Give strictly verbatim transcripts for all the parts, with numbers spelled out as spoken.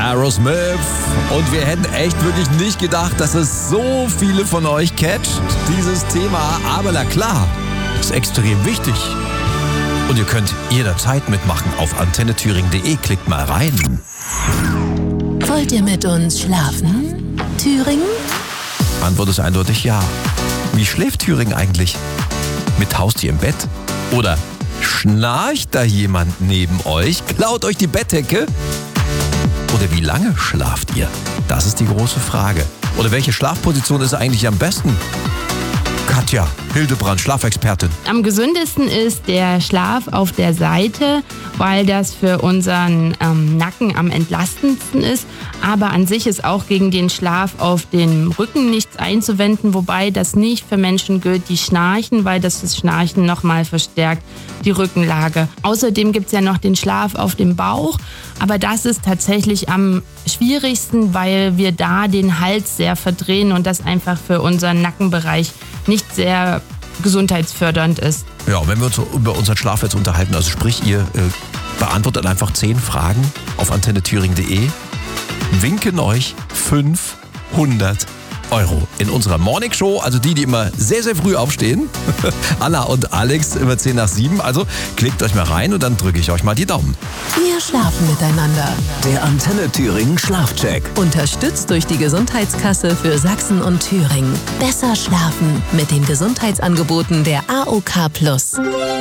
Aerosmith. Und wir hätten echt wirklich nicht gedacht, dass es so viele von euch catcht, dieses Thema. Aber na klar, ist extrem wichtig. Und ihr könnt jederzeit mitmachen auf antenne thüringen punkt de. Klickt mal rein. Wollt ihr mit uns schlafen, Thüringen? Antwort ist eindeutig ja. Wie schläft Thüringen eigentlich? Mit Haustier im Bett? Oder schnarcht da jemand neben euch? Klaut euch die Bettdecke? Oder wie lange schlaft ihr? Das ist die große Frage. Oder welche Schlafposition ist eigentlich am besten? Katja Hildebrand, Schlafexpertin. Am gesündesten ist der Schlaf auf der Seite, weil das für unseren ähm, Nacken am entlastendsten ist. Aber an sich ist auch gegen den Schlaf auf dem Rücken nichts einzuwenden, wobei das nicht für Menschen gilt, die schnarchen, weil das das Schnarchen nochmal verstärkt die Rückenlage. Außerdem gibt es ja noch den Schlaf auf dem Bauch, aber das ist tatsächlich am schwierigsten, weil wir da den Hals sehr verdrehen und das einfach für unseren Nackenbereich nicht sehr gesundheitsfördernd ist. Ja, wenn wir uns über unseren Schlaf jetzt unterhalten, also sprich, ihr äh, beantwortet einfach zehn Fragen auf antenne thüringen punkt de, winken euch fünfhundert Euro in unserer Morning Show, also die, die immer sehr, sehr früh aufstehen. Anna und Alex immer zehn nach sieben, also klickt euch mal rein und dann drücke ich euch mal die Daumen. Wir schlafen miteinander. Der Antenne Thüringen Schlafcheck. Unterstützt durch die Gesundheitskasse für Sachsen und Thüringen. Besser schlafen mit den Gesundheitsangeboten der A O K Plus.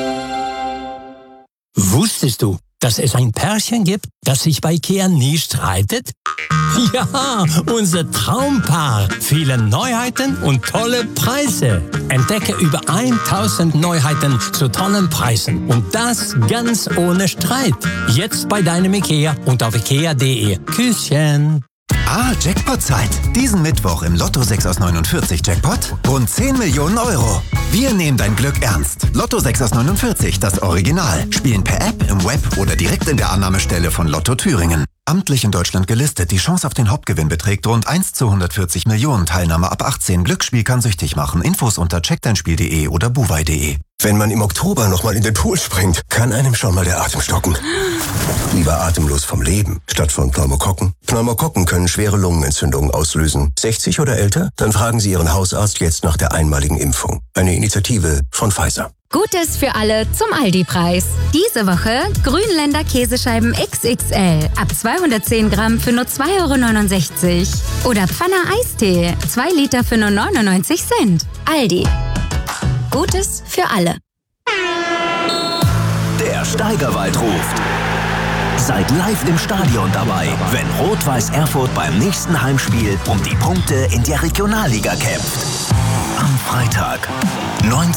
Wusstest du, dass es ein Pärchen gibt, das sich bei IKEA nie streitet? Ja, unser Traumpaar. Viele Neuheiten und tolle Preise. Entdecke über tausend Neuheiten zu tollen Preisen. Und das ganz ohne Streit. Jetzt bei deinem IKEA und auf ikea punkt de. Küsschen. Ah, Jackpot-Zeit. Diesen Mittwoch im Lotto sechs aus neunundvierzig Jackpot rund zehn Millionen Euro. Wir nehmen dein Glück ernst. Lotto sechs aus neunundvierzig, das Original. Spielen per App, im Web oder direkt in der Annahmestelle von Lotto Thüringen. Amtlich in Deutschland gelistet. Die Chance auf den Hauptgewinn beträgt rund eins zu hundertvierzig Millionen. Teilnahme ab achtzehn. Glücksspiel kann süchtig machen. Infos unter check dein spiel punkt de oder buwei punkt de. Wenn man im Oktober nochmal in den Pool springt, kann einem schon mal der Atem stocken. Lieber atemlos vom Leben, statt von Pneumokokken. Pneumokokken können schwere Lungenentzündungen auslösen. sechzig oder älter? Dann fragen Sie Ihren Hausarzt jetzt nach der einmaligen Impfung. Eine Initiative von Pfizer. Gutes für alle zum Aldi-Preis. Diese Woche Grünländer Käsescheiben X X L ab zweihundertzehn Gramm für nur zwei Euro neunundsechzig. Oder Pfanner Eistee, zwei Liter für nur neunundneunzig Cent. Aldi. Gutes für alle. Der Steigerwald ruft. Seid live im Stadion dabei, wenn Rot-Weiß Erfurt beim nächsten Heimspiel um die Punkte in der Regionalliga kämpft. Am Freitag, neunzehn